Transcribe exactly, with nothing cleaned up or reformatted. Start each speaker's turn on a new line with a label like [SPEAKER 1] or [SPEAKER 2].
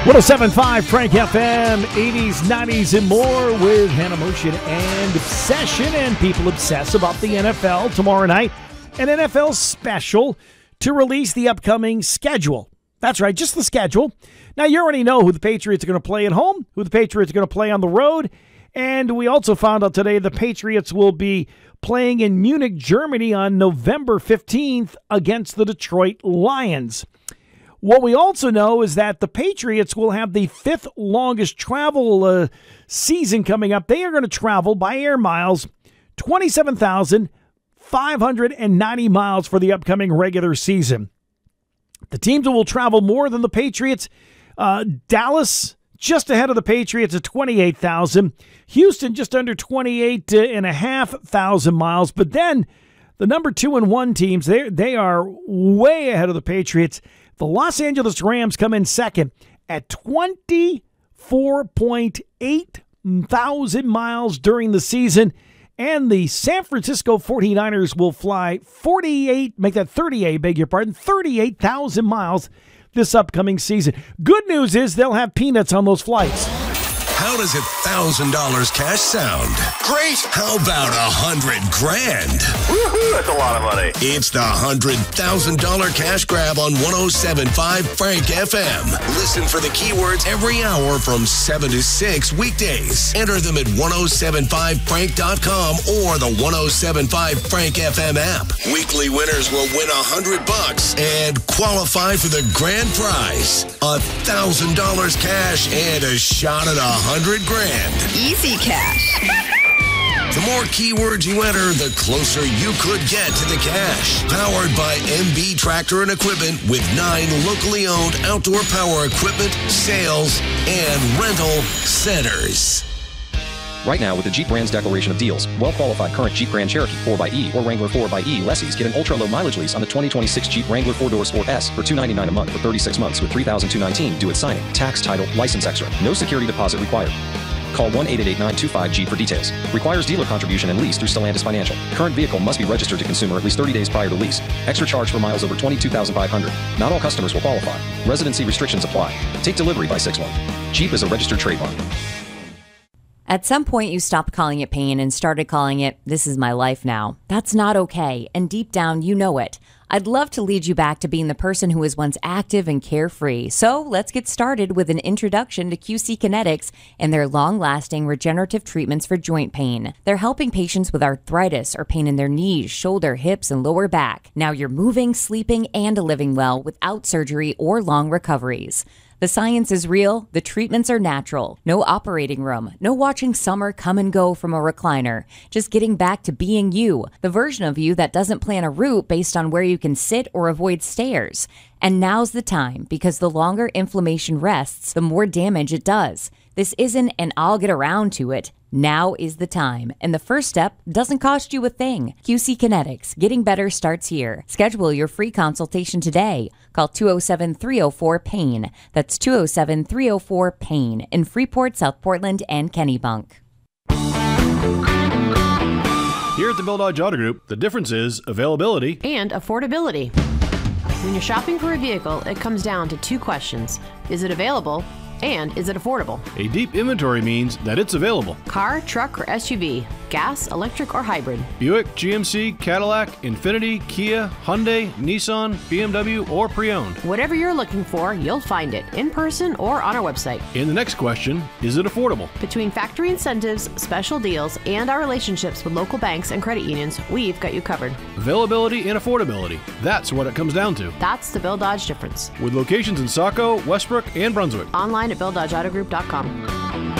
[SPEAKER 1] one oh seven point five Frank F M, eighties, nineties, and more with Hannah Motion and Obsession. And people obsess about the N F L tomorrow night. An N F L special to release the upcoming schedule. That's right, just the schedule. Now, you already know who the Patriots are going to play at home, who the Patriots are going to play on the road. And we also found out today the Patriots will be playing in Munich, Germany on November fifteenth against the Detroit Lions. What we also know is that the Patriots will have the fifth longest travel uh, season coming up. They are going to travel by air miles, twenty-seven thousand five hundred ninety miles for the upcoming regular season. The teams that will travel more than the Patriots, uh, Dallas just ahead of the Patriots at twenty-eight thousand. Houston just under twenty-eight thousand five hundred miles. But then the number two and one teams, they they are way ahead of the Patriots. The Los Angeles Rams come in second at twenty-four point eight thousand miles during the season. And the San Francisco forty-niners will fly forty-eight, make that thirty-eight, beg your pardon, thirty-eight thousand miles this upcoming season. Good news is they'll have peanuts on those flights.
[SPEAKER 2] How does a thousand dollars cash sound?
[SPEAKER 3] Great.
[SPEAKER 2] How about a hundred grand?
[SPEAKER 3] Woohoo, that's a lot of money.
[SPEAKER 2] It's the hundred thousand dollar cash grab on one oh seven point five Frank F M. Listen for the keywords every hour from seven to six weekdays. Enter them at one oh seven five frank dot com or the one oh seven five Frank F M app. Weekly winners will win a hundred bucks and qualify for the grand prize, a thousand dollars cash and a shot at a hundred grand.
[SPEAKER 4] Easy cash.
[SPEAKER 2] The more keywords you enter, the closer you could get to the cash. Powered by M B Tractor and Equipment with nine locally owned outdoor power equipment, sales, and rental centers.
[SPEAKER 5] Right now, with the Jeep brand's declaration of deals, well-qualified current Jeep Grand Cherokee four by E or Wrangler four by E lessees get an ultra-low mileage lease on the twenty twenty-six Jeep Wrangler four-door Sport S for two hundred ninety-nine dollars a month for thirty-six months with three thousand two hundred nineteen dollars due at signing. Tax, title, license extra. No security deposit required. Call one eight eight eight, nine two five, Jeep for details. Requires dealer contribution and lease through Stellantis Financial. Current vehicle must be registered to consumer at least thirty days prior to lease. Extra charge for miles over twenty-two thousand five hundred. Not all customers will qualify. Residency restrictions apply. Take delivery by six one. Jeep is a registered trademark.
[SPEAKER 6] At some point, you stopped calling it pain and started calling it, this is my life now. That's not okay, and deep down, you know it. I'd love to lead you back to being the person who was once active and carefree. So let's get started with an introduction to Q C Kinetics and their long-lasting regenerative treatments for joint pain. They're helping patients with arthritis or pain in their knees, shoulder, hips, and lower back. Now you're moving, sleeping, and living well without surgery or long recoveries. The science is real, the treatments are natural. No operating room, no watching summer come and go from a recliner. Just getting back to being you, the version of you that doesn't plan a route based on where you can sit or avoid stairs. And now's the time, because the longer inflammation rests, the more damage it does. This isn't an I'll get around to it. Now is the time. And the first step doesn't cost you a thing. Q C Kinetics. Getting better starts here. Schedule your free consultation today. Call two oh seven, three oh four, PAIN. That's two oh seven, three oh four, PAIN in Freeport, South Portland, and Kennebunk.
[SPEAKER 7] Here at the Bill Dodge Auto Group, the difference is availability
[SPEAKER 8] and affordability. When you're shopping for a vehicle, it comes down to two questions. Is it available? And is it affordable?
[SPEAKER 7] A deep inventory means that it's available.
[SPEAKER 8] Car, truck, or S U V, gas, electric, or hybrid.
[SPEAKER 7] Buick, G M C, Cadillac, Infiniti, Kia, Hyundai, Nissan, B M W, or pre-owned.
[SPEAKER 8] Whatever you're looking for, you'll find it in person or on our website.
[SPEAKER 7] And the next question, is it affordable?
[SPEAKER 8] Between factory incentives, special deals, and our relationships with local banks and credit unions, we've got you covered.
[SPEAKER 7] Availability and affordability. That's what it comes down to.
[SPEAKER 8] That's the Bill Dodge difference.
[SPEAKER 7] With locations in Saco, Westbrook, and Brunswick.
[SPEAKER 8] Online at bill dodge auto group dot com.